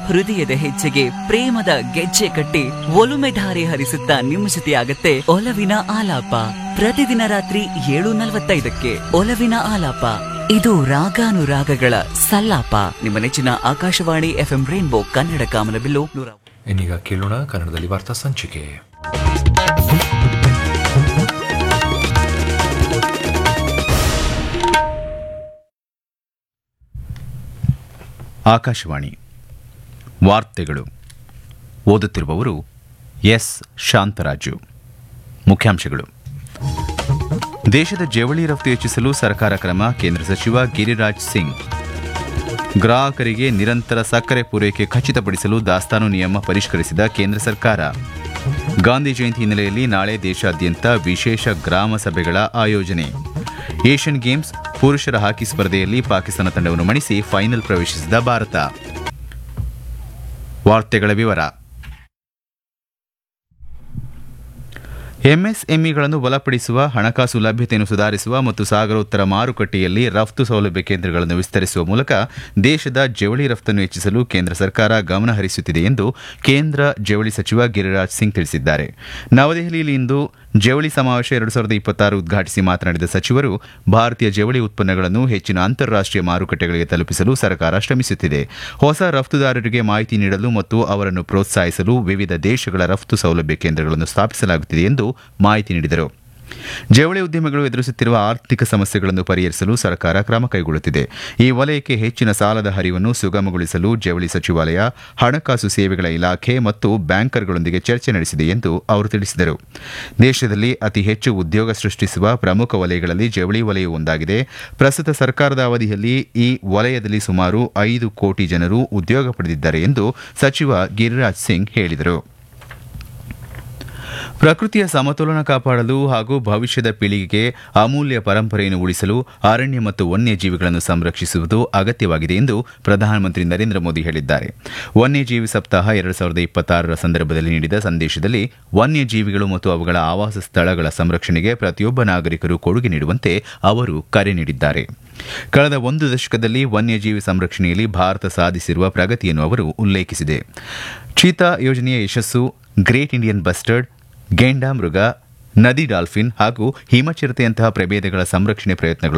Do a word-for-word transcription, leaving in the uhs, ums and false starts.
ಹೃದಯದ ಹೆಜ್ಜೆಗೆ ಪ್ರೇಮದ ಗೆಜ್ಜೆ ಕಟ್ಟಿ ಒಲುಮೆ ಧಾರೆ ಹರಿಸುತ್ತಾ ನಿಮ್ಮ ಜೊತೆಯಾಗತ್ತೆ ಒಲವಿನ ಆಲಾಪ. ಪ್ರತಿದಿನ ರಾತ್ರಿ ಏಳು ನಲವತ್ತೈದಕ್ಕೆ ಒಲವಿನ ಆಲಾಪ. ಇದು ರಾಗಾನುರಾಗಗಳ ಸಲ್ಲಾಪ. ನಿಮ್ಮ ನೆಚ್ಚಿನ ಆಕಾಶವಾಣಿ ಎಫ್ಎಂ ರೈನ್ಬೋ ಕನ್ನಡ ಕಾಮನಬಿಲ್ಲು ನೂರ. ಇನ್ನೀಗ ಕೇಳೋಣ ಕನ್ನಡದಲ್ಲಿ ವಾರ್ತಾ ಸಂಚಿಕೆ. ಆಕಾಶವಾಣಿ ವಾರ್ತೆಗಳು. ಓದುತ್ತಿರುವವರು ಎಸ್ ಶಾಂತರಾಜು. ಮುಖ್ಯಾಂಶಗಳು: ದೇಶದ ಜವಳಿ ರಫ್ತು ಹೆಚ್ಚಿಸಲು ಸರ್ಕಾರ ಕ್ರಮ, ಕೇಂದ್ರ ಸಚಿವ ಗಿರಿರಾಜ್ ಸಿಂಗ್. ಗ್ರಾಹಕರಿಗೆ ನಿರಂತರ ಸಕ್ಕರೆ ಪೂರೈಕೆ ಖಚಿತಪಡಿಸಲು ದಾಸ್ತಾನು ನಿಯಮ ಪರಿಷ್ಕರಿಸಿದ ಕೇಂದ್ರ ಸರ್ಕಾರ. ಗಾಂಧಿ ಜಯಂತಿ ಹಿನ್ನೆಲೆಯಲ್ಲಿ ನಾಳೆ ದೇಶಾದ್ಯಂತ ವಿಶೇಷ ಗ್ರಾಮ ಸಭೆಗಳ ಆಯೋಜನೆ. ಏಷ್ಯನ್ ಗೇಮ್ಸ್ ಪುರುಷರ ಹಾಕಿ ಸ್ಪರ್ಧೆಯಲ್ಲಿ ಪಾಕಿಸ್ತಾನ ತಂಡವನ್ನು ಮಣಿಸಿ ಫೈನಲ್ ಪ್ರವೇಶಿಸಿದ ಭಾರತ. ವಾರ್ತೆಗಳ ವಿವರ. ಎಂಎಸ್ಎಂಇಗಳನ್ನು ಬಲಪಡಿಸುವ, ಹಣಕಾಸು ಲಭ್ಯತೆಯನ್ನು ಸುಧಾರಿಸುವ ಮತ್ತು ಸಾಗರೋತ್ತರ ಮಾರುಕಟ್ಟೆಯಲ್ಲಿ ರಫ್ತು ಸೌಲಭ್ಯ ಕೇಂದ್ರಗಳನ್ನು ವಿಸ್ತರಿಸುವ ಮೂಲಕ ದೇಶದ ಜವಳಿ ರಫ್ತನ್ನು ಹೆಚ್ಚಿಸಲು ಕೇಂದ್ರ ಸರ್ಕಾರ ಗಮನ ಹರಿಸುತ್ತಿದೆ ಎಂದು ಕೇಂದ್ರ ಜವಳಿ ಸಚಿವ ಗಿರಿರಾಜ್ ಸಿಂಗ್ ತಿಳಿಸಿದ್ದಾರೆ. ನವದೆಹಲಿಯಲ್ಲಿ ಇಂದು ಜವಳಿ ಸಮಾವೇಶ ಎರಡು ಸಾವಿರದ ಇಪ್ಪತ್ತಾರು ಉದ್ಘಾಟಿಸಿ ಮಾತನಾಡಿದ ಸಚಿವರು, ಭಾರತೀಯ ಜವಳಿ ಉತ್ಪನ್ನಗಳನ್ನು ಹೆಚ್ಚಿನ ಅಂತಾರಾಷ್ಟೀಯ ಮಾರುಕಟ್ಟೆಗಳಿಗೆ ತಲುಪಿಸಲು ಸರ್ಕಾರ ಶ್ರಮಿಸುತ್ತಿದೆ. ಹೊಸ ರಫ್ತುದಾರರಿಗೆ ಮಾಹಿತಿ ನೀಡಲು ಮತ್ತು ಅವರನ್ನು ಪ್ರೋತ್ಸಾಹಿಸಲು ವಿವಿಧ ದೇಶಗಳ ರಫ್ತು ಸೌಲಭ್ಯ ಕೇಂದ್ರಗಳನ್ನು ಸ್ಥಾಪಿಸಲಾಗುತ್ತಿದೆ ಎಂದು ಮಾಹಿತಿ ನೀಡಿದರು. ಜವಳಿ ಉದ್ಯಮಿಗಳು ಎದುರಿಸುತ್ತಿರುವ ಆರ್ಥಿಕ ಸಮಸ್ಯೆಗಳನ್ನು ಪರಿಹರಿಸಲು ಸರ್ಕಾರ ಕ್ರಮ ಕೈಗೊಳ್ಳುತ್ತಿದೆ. ಈ ವಲಯಕ್ಕೆ ಹೆಚ್ಚಿನ ಸಾಲದ ಹರಿವನ್ನು ಸುಗಮಗೊಳಿಸಲು ಜವಳಿ ಸಚಿವಾಲಯ, ಹಣಕಾಸು ಸೇವೆಗಳ ಇಲಾಖೆ ಮತ್ತು ಬ್ಯಾಂಕರ್ಗಳೊಂದಿಗೆ ಚರ್ಚೆ ನಡೆಸಿದೆ ಎಂದು ಅವರು ತಿಳಿಸಿದರು. ದೇಶದಲ್ಲಿ ಅತಿ ಹೆಚ್ಚು ಉದ್ಯೋಗ ಸೃಷ್ಟಿಸುವ ಪ್ರಮುಖ ವಲಯಗಳಲ್ಲಿ ಜವಳಿ ವಲಯವು ಒಂದಾಗಿದೆ. ಪ್ರಸ್ತುತ ಸರ್ಕಾರದ ಅವಧಿಯಲ್ಲಿ ಈ ವಲಯದಲ್ಲಿ ಸುಮಾರು ಐದು ಕೋಟಿ ಜನರು ಉದ್ಯೋಗ ಪಡೆದಿದ್ದಾರೆ ಎಂದು ಸಚಿವ ಗಿರಿರಾಜ್ ಸಿಂಗ್ ಹೇಳಿದರು. ಪ್ರಕೃತಿಯ ಸಮತೋಲನ ಕಾಪಾಡಲು ಹಾಗೂ ಭವಿಷ್ಯದ ಪೀಳಿಗೆಗೆ ಅಮೂಲ್ಯ ಪರಂಪರೆಯನ್ನು ಉಳಿಸಲು ಅರಣ್ಯ ಮತ್ತು ವನ್ಯಜೀವಿಗಳನ್ನು ಸಂರಕ್ಷಿಸುವುದು ಅಗತ್ಯವಾಗಿದೆ ಎಂದು ಪ್ರಧಾನಮಂತ್ರಿ ನರೇಂದ್ರ ಮೋದಿ ಹೇಳಿದ್ದಾರೆ. ವನ್ಯಜೀವಿ ಸಪ್ತಾಹ ಎರಡು ಸಾವಿರದ ಇಪ್ಪತ್ತಾರರ ಸಂದರ್ಭದಲ್ಲಿ ನೀಡಿದ ಸಂದೇಶದಲ್ಲಿ ವನ್ಯಜೀವಿಗಳು ಮತ್ತು ಅವುಗಳ ಆವಾಸ ಸ್ಥಳಗಳ ಸಂರಕ್ಷಣೆಗೆ ಪ್ರತಿಯೊಬ್ಬ ನಾಗರಿಕರು ಕೊಡುಗೆ ನೀಡುವಂತೆ ಅವರು ಕರೆ ನೀಡಿದ್ದಾರೆ. ಕಳೆದ ಒಂದು ದಶಕದಲ್ಲಿ ವನ್ಯಜೀವಿ ಸಂರಕ್ಷಣೆಯಲ್ಲಿ ಭಾರತ ಸಾಧಿಸಿರುವ ಪ್ರಗತಿಯನ್ನು ಅವರು ಉಲ್ಲೇಖಿಸಿದೆ. ಚೀತಾ ಯೋಜನೆಯ ಯಶಸ್ಸು, ಗ್ರೇಟ್ ಇಂಡಿಯನ್ ಬಸ್ಟರ್ಡ್, ಗೇಂಡಾ ಮೃಗ, ನದಿ ಡಾಲ್ಫಿನ್ ಹಾಗೂ ಹಿಮಚಿರತೆಯಂತಹ ಪ್ರಭೇದಗಳ ಸಂರಕ್ಷಣೆ ಪ್ರಯತ್ನಗಳು